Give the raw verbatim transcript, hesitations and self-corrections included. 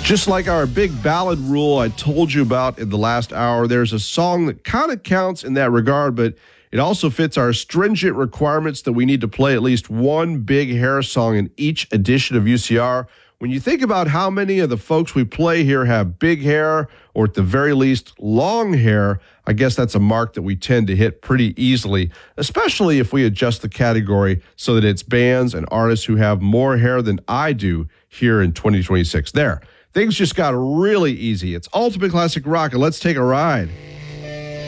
Just like our big ballad rule I told you about in the last hour, there's a song that kind of counts in that regard, but it also fits our stringent requirements that we need to play at least one big hair song in each edition of U C R. When you think about how many of the folks we play here have big hair, or at the very least long hair, I guess that's a mark that we tend to hit pretty easily, especially if we adjust the category so that it's bands and artists who have more hair than I do here in twenty twenty-six. There. Things just got really easy. It's Ultimate Classic Rock, and let's take a ride.